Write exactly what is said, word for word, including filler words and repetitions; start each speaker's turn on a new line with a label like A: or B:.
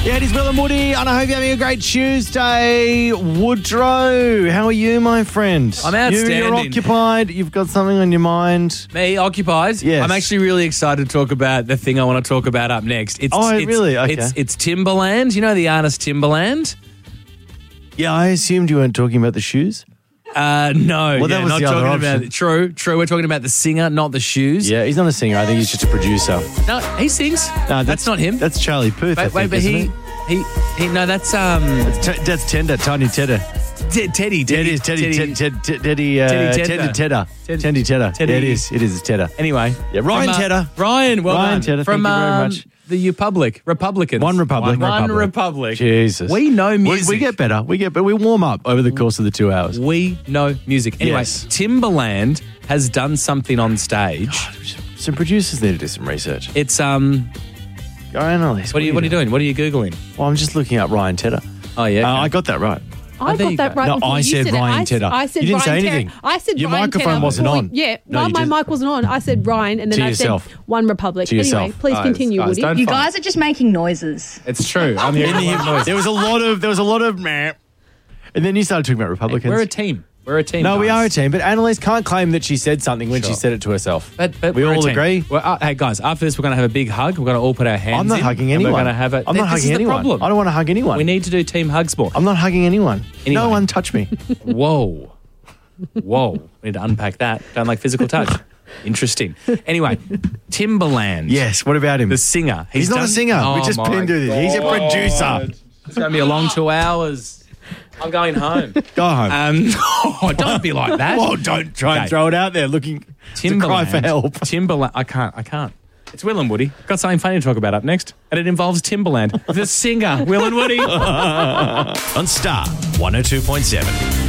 A: Yeah, it is Will and Woody, and I hope you're having a great Tuesday. Woodrow, how are you, my friend?
B: I'm outstanding.
A: You, you're occupied. You've got something on your mind.
B: Me, occupied?
A: Yes.
B: I'm actually really excited to talk about the thing I want to talk about up next. It's,
A: Oh,
B: it's,
A: really? Okay.
B: It's, it's Timbaland. You know the artist Timbaland?
A: Yeah, I assumed you weren't talking about the shoes.
B: Uh, no,
A: Well, that
B: yeah,
A: was
B: not
A: the other
B: talking about
A: option.
B: it. True, true. We're talking about the singer, not the shoes.
A: Yeah, he's not a singer. I think he's just a producer.
B: No, he sings.
A: No,
B: that's, not him.
A: That's Charlie Puth. I
B: wait, wait,
A: think,
B: but
A: isn't
B: he,
A: it?
B: he, he, no, that's um,
A: T- that's Tender, Tiny Tedder.
B: T- Teddy,
A: Yeah,
B: Teddy,
A: it is Teddy,
B: Teddy.
A: Teddy, Teddy, Teddy, uh,
B: Teddy
A: Teddy,
B: Tedder.
A: Tedder,
B: Ted-
A: Teddy Tedder.
B: Teddy.
A: Yeah, it is. It is. It's Tedder.
B: Anyway,
A: Yeah, Ryan
B: from, uh,
A: Tedder.
B: Ryan, well
A: Ryan
B: done.
A: Tedder,
B: From
A: thank you very
B: um,
A: much.
B: the Republic, Republicans.
A: One Republic.
B: One,
A: One
B: Republic.
A: Jesus.
B: We know
A: We,
B: music.
A: we get better. We get, but we warm up over the course of the two hours.
B: We know music. Anyway,
A: Yes.
B: Timbaland has done something on stage.
A: Some producers need to do some research.
B: It's um.
A: Go analyze.
B: What are you What are you doing? What are you googling?
A: Well, I'm just looking up Ryan Tedder.
B: Oh yeah.
A: Uh,
B: okay.
A: I got that right.
C: I
B: there
C: got
B: you
C: that
B: go.
C: right.
A: No,
C: before
A: I
C: you
A: said
C: it.
A: Ryan
C: I,
A: Tedder.
C: I said
A: You didn't say
C: Ryan Tedder.
A: anything.
C: I said
A: Your
C: Ryan
A: microphone
C: Tedder
A: wasn't
C: before-
A: on.
C: Yeah,
A: No,
C: no,
A: you
C: my
A: just-
C: mic wasn't on. I said Ryan, and then
A: To
C: I
A: yourself.
C: said One Republic.
A: To yourself.
C: Anyway, please
B: Guys,
C: continue,
B: guys,
C: Woody.
B: don't
D: You
B: fight.
D: guys are just making noises.
B: It's true. I'm here.
A: In the- there was a lot of there was a lot of meh. And then you started talking about Republicans.
B: We're a team. We're a team.
A: no, we
B: guys.
A: are a team. But Annalise can't claim that she said something when she
B: Sure.
A: said it to herself.
B: But, but
A: we
B: we're a
A: all
B: team.
A: agree.
B: Well, uh, hey guys, after this, we're going to have a big hug. We're going to all put our hands.
A: I'm not
B: in,
A: hugging
B: and
A: anyone.
B: We're going to have a.
A: I'm not
B: this
A: hugging
B: is the
A: anyone.
B: problem.
A: I don't want to hug anyone.
B: We need to do team hugs more.
A: I'm not hugging anyone.
B: Anyway.
A: No one touch me.
B: Whoa, whoa. We need to unpack that. Don't like physical touch. Interesting. Anyway, Timbaland.
A: Yes. What about him?
B: The singer.
A: He's, not
B: done-
A: a singer.
B: Oh
A: we just
B: my
A: pinned it. He's a
B: God.
A: producer.
B: It's going to be a long two hours. I'm going home.
A: Go home.
B: Um, oh, don't be like that.
A: well, don't try
B: Okay.
A: and throw it out there looking to cry for help.
B: Timbaland. I can't. I can't. It's Will and Woody. Got something funny to talk about up next, and it involves Timbaland, the singer. Will and Woody
E: On Star one oh two point seven.